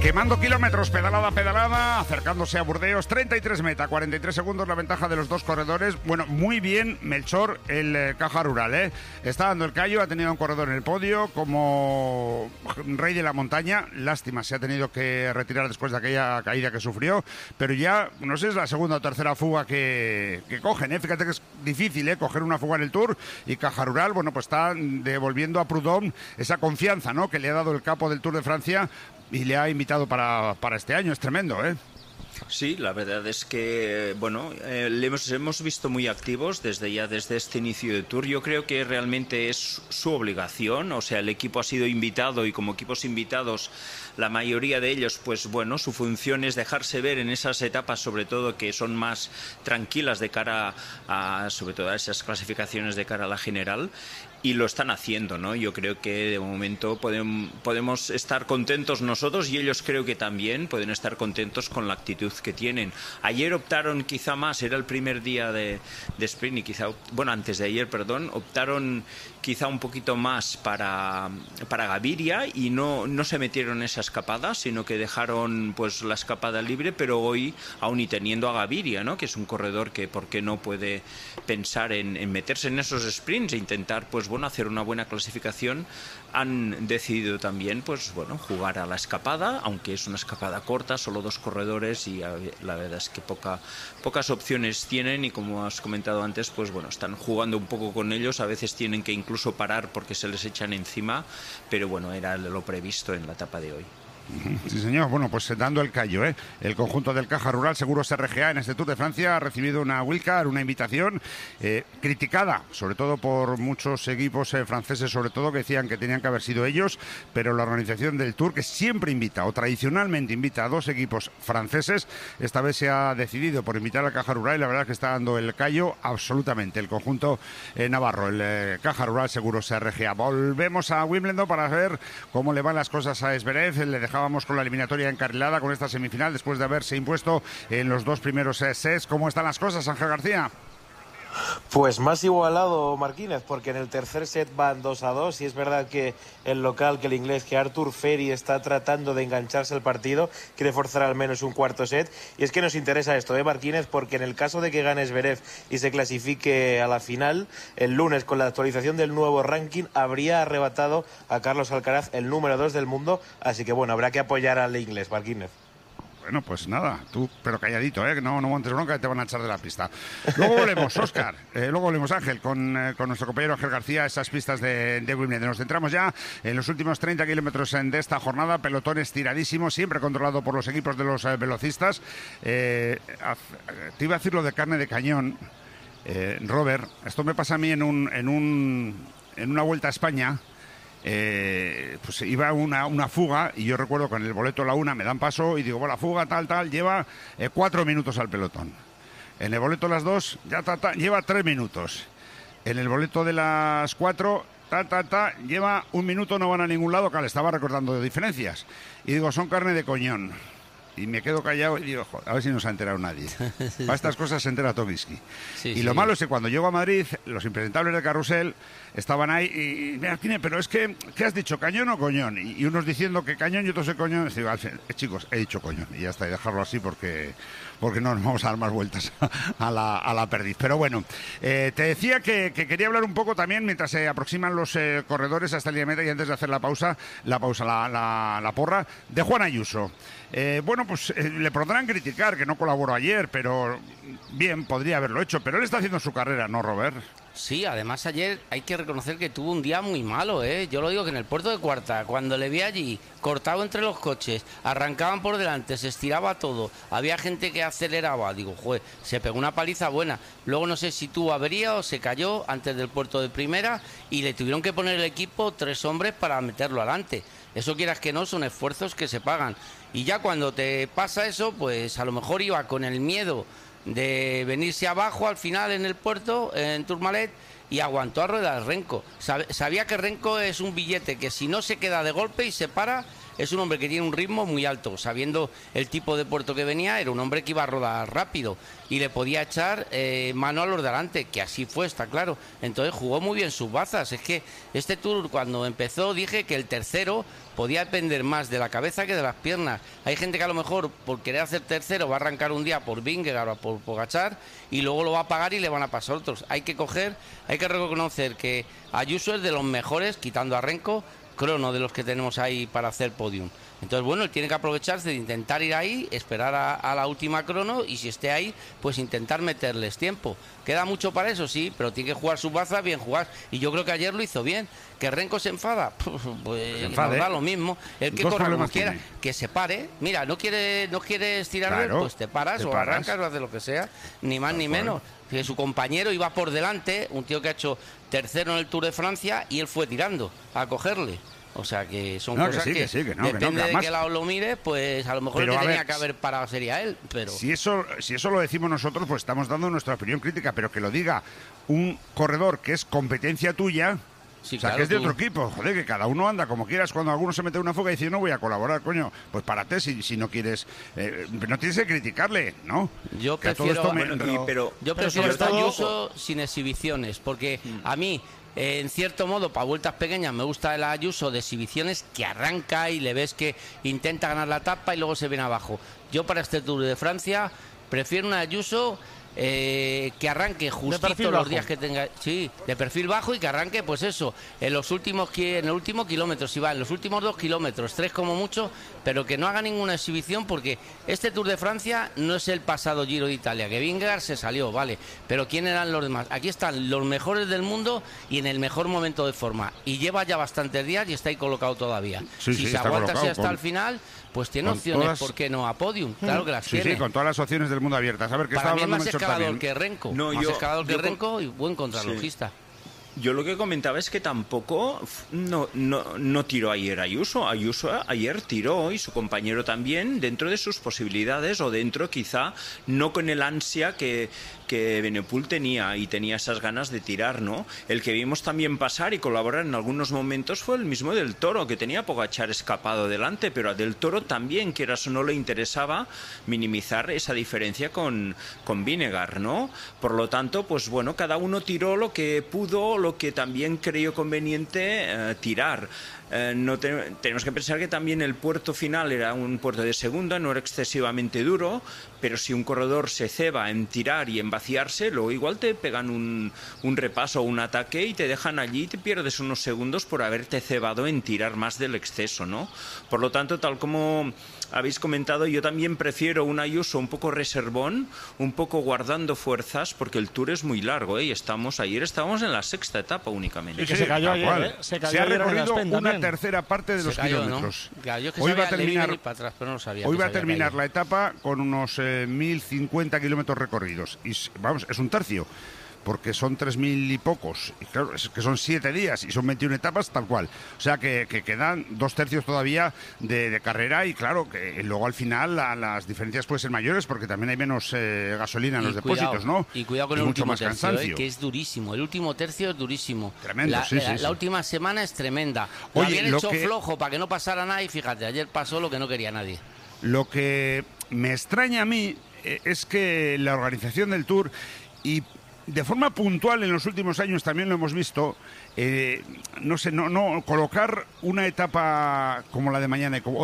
Quemando kilómetros, pedalada, acercándose a Burdeos, 33 meta, 43 segundos la ventaja de los dos corredores. Bueno, muy bien Melchor, el Caja Rural, ¿eh? Está dando el callo, ha tenido un corredor en el podio como rey de la montaña. Lástima, se ha tenido que retirar después de aquella caída que sufrió, pero ya, no sé, es la segunda o tercera fuga que cogen, ¿eh? Fíjate que es difícil, ¿eh? Coger una fuga en el Tour, y Caja Rural, bueno, pues está devolviendo a Prudhomme esa confianza, ¿no?, que le ha dado el capo del Tour de Francia y le ha invitado para este año. Es tremendo, ¿eh? Sí, la verdad es que, bueno, le hemos visto muy activos desde este inicio de Tour. Yo creo que realmente es su obligación, o sea, el equipo ha sido invitado y como equipos invitados, la mayoría de ellos, pues bueno, su función es dejarse ver en esas etapas, sobre todo que son más tranquilas de cara a, sobre todo a esas clasificaciones de cara a la general. Y lo están haciendo, ¿no? Yo creo que de momento podemos estar contentos nosotros y ellos creo que también pueden estar contentos con la actitud que tienen. Ayer optaron quizá más, era el primer día de sprint y quizá, bueno, antes de ayer, perdón, optaron quizá un poquito más para Gaviria y no se metieron en esa escapada, sino que dejaron pues la escapada libre, pero hoy, aún y teniendo a Gaviria, ¿no?, que es un corredor que por qué no puede pensar en meterse en esos sprints e intentar pues bueno, hacer una buena clasificación, han decidido también pues bueno, jugar a la escapada, aunque es una escapada corta, solo dos corredores y la verdad es que pocas opciones tienen y como has comentado antes, pues bueno, están jugando un poco con ellos, a veces tienen que incluso parar porque se les echan encima, pero bueno, era lo previsto en la etapa de hoy. Sí, señor. Bueno, pues dando el callo, ¿eh? El conjunto del Caja Rural Seguros RGA en este Tour de Francia ha recibido una wildcard, una invitación criticada, sobre todo por muchos equipos franceses, sobre todo, que decían que tenían que haber sido ellos, pero la organización del Tour, que siempre invita o tradicionalmente invita a dos equipos franceses, esta vez se ha decidido por invitar al Caja Rural y la verdad es que está dando el callo absolutamente el conjunto navarro, el Caja Rural Seguros RGA. Volvemos a Wimbledon para ver cómo le van las cosas a Zverev. Le dejábamos con la eliminatoria encarrilada con esta semifinal después de haberse impuesto en los dos primeros sets. ¿Cómo están las cosas, Ángel García? Pues más igualado, Marquínez, porque en el tercer set van 2-2 y es verdad que el local, que el inglés, que Arthur Ferry está tratando de engancharse al partido, quiere forzar al menos un cuarto set. Y es que nos interesa esto, Marquínez, porque en el caso de que gane Zverev y se clasifique a la final, el lunes con la actualización del nuevo ranking habría arrebatado a Carlos Alcaraz el número 2 del mundo, así que bueno, habrá que apoyar al inglés, Marquínez. Bueno, pues nada, tú, pero calladito, que no montes bronca, que te van a echar de la pista. Luego volvemos, Óscar, luego volvemos, Ángel, con nuestro compañero Ángel García, esas pistas de Wimbledon. Nos centramos ya en los últimos 30 kilómetros de esta jornada, pelotón estiradísimo, siempre controlado por los equipos de los velocistas. Te iba a decir lo de carne de cañón, Robert, esto me pasa a mí en una Vuelta a España. Pues iba una fuga y yo recuerdo que en el boleto la una me dan paso y digo, bueno, la fuga tal, lleva 4 minutos al pelotón. En el boleto las dos ya lleva 3 minutos. En el boleto de las 4 lleva 1 minuto, no van a ningún lado, que le estaba recordando de diferencias. Y digo, son carne de coñón. Y me quedo callado y digo, joder, a ver si no se ha enterado nadie. Para estas cosas se entera Tomisky. Sí, y lo malo es que cuando llego a Madrid, los impresentables de Carrusel estaban ahí y mira, pero es que, ¿qué has dicho? ¿Cañón o coñón? Y unos diciendo que cañón y otros que coñón. Y digo, chicos, he dicho coñón. Y ya está, y dejarlo así porque no nos vamos a dar más vueltas a la perdiz. Pero bueno, te decía que quería hablar un poco también, mientras se aproximan los corredores hasta el día meta y antes de hacer la porra, de Juan Ayuso. Bueno, pues le podrán criticar que no colaboró ayer, pero bien, podría haberlo hecho. Pero él está haciendo su carrera, ¿no, Robert? Sí, además ayer hay que reconocer que tuvo un día muy malo, ¿eh? Yo lo digo que en el puerto de Cuarta, cuando le vi allí, cortado entre los coches, arrancaban por delante, se estiraba todo, había gente que aceleraba, digo, joder, se pegó una paliza buena. Luego no sé si tuvo avería o se cayó antes del puerto de primera y le tuvieron que poner el equipo 3 hombres para meterlo adelante. Eso, quieras que no, son esfuerzos que se pagan. Y ya cuando te pasa eso, pues a lo mejor iba con el miedo de venirse abajo al final en el puerto, en Tourmalet, y aguantó a ruedas Renko. Sabía que Renko es un billete que si no se queda de golpe y se para, es un hombre que tiene un ritmo muy alto, sabiendo el tipo de puerto que venía, era un hombre que iba a rodar rápido y le podía echar mano a los de adelante, que así fue, está claro. Entonces jugó muy bien sus bazas. Es que este Tour, cuando empezó, dije que el tercero podía depender más de la cabeza que de las piernas. Hay gente que a lo mejor por querer hacer tercero va a arrancar un día por Vingegaard o por Pogačar y luego lo va a pagar y le van a pasar otros. Hay que reconocer que Ayuso es de los mejores, quitando a Renko, crono de los que tenemos ahí para hacer podium. Entonces, bueno, él tiene que aprovecharse de intentar ir ahí, esperar a la última crono y si esté ahí, pues intentar meterles tiempo. ¿Queda mucho para eso? Sí, pero tiene que jugar su baza bien jugar. Y yo creo que ayer lo hizo bien. ¿Que Renko se enfada? Pues nos da lo mismo. El que corra como quiera, que se pare. Mira, no quieres tirar, claro, pues te paras o arrancas o haces lo que sea. Ni más ni menos. Que su compañero iba por delante, un tío que ha hecho tercero en el Tour de Francia y él fue tirando a cogerle. O sea que son cosas que depende de qué lado lo mire, pues a lo mejor el que tenía que haber parado sería él. Pero si eso lo decimos nosotros, pues estamos dando nuestra opinión crítica, pero que lo diga un corredor que es competencia tuya. Sí, o sea, claro, que es de otro equipo, joder, que cada uno anda como quieras. Cuando alguno se mete en una fuga y dice, no voy a colaborar, coño, pues párate si no quieres, no tienes que criticarle, ¿no? Yo prefiero a Ayuso sin exhibiciones, porque a mí, en cierto modo, para vueltas pequeñas me gusta el Ayuso de exhibiciones, que arranca y le ves que intenta ganar la etapa y luego se viene abajo. Yo para este Tour de Francia prefiero un Ayuso que arranque justito los días que tenga, sí, de perfil bajo, y que arranque, pues eso, en el último kilómetro, si va, en los últimos 2 kilómetros, 3 como mucho, pero que no haga ninguna exhibición, porque este Tour de Francia no es el pasado Giro de Italia, que Vingegaard se salió, vale, pero ¿quién eran los demás? Aquí están los mejores del mundo y en el mejor momento de forma, y lleva ya bastantes días y está ahí colocado todavía. Si se aguanta así hasta el final, pues tiene opciones, ¿por qué no? A podium, claro que las tiene. Sí, con todas las opciones del mundo abiertas. A ver, ¿qué está hablando más escalador que Renko. Más escalador que Renko y buen contrarrelojista. Yo lo que comentaba es que tampoco no tiró ayer Ayuso. Ayuso ayer tiró, y su compañero también, dentro de sus posibilidades, o dentro quizá no con el ansia que Benepul tenía, y tenía esas ganas de tirar, ¿no? El que vimos también pasar y colaborar en algunos momentos fue el mismo Del Toro, que tenía Pogačar escapado delante, pero a Del Toro también, quieras o no, le interesaba minimizar esa diferencia con Vingegaard, ¿no? Por lo tanto, pues bueno, cada uno tiró lo que pudo, lo que también creyó conveniente tirar. Tenemos que pensar que también el puerto final era un puerto de segunda, no era excesivamente duro, pero si un corredor se ceba en tirar y en vaciarse, luego igual te pegan un repaso o un ataque y te dejan allí y te pierdes unos segundos por haberte cebado en tirar más del exceso, ¿no? Por lo tanto, tal como habéis comentado, yo también prefiero un Ayuso un poco reservón, un poco guardando fuerzas, porque el Tour es muy largo, ¿eh? Y ayer estábamos en la 6ª etapa únicamente. Y que se cayó ayer, ¿eh? Se ha recorrido una tercera parte de los kilómetros. ¿No? Claro, yo hoy va a terminar, para atrás, pero no sabía hoy va a terminar la etapa con unos 1.050 kilómetros recorridos. Y vamos, es un tercio, porque son 3.000 y pocos. Y claro, es que son 7 días y son 21 etapas tal cual. O sea que quedan 2 tercios todavía de carrera, y claro, que luego al final las diferencias pueden ser mayores, porque también hay menos gasolina en los depósitos, ¿no? Y cuidado con el último tercio, que es durísimo. El último tercio es durísimo. Tremendo, la última semana es tremenda. Lo habían hecho flojo para que no pasara nada, y fíjate, ayer pasó lo que no quería nadie. Lo que me extraña a mí es que la organización del Tour, y de forma puntual en los últimos años también lo hemos visto, no colocar una etapa como la de mañana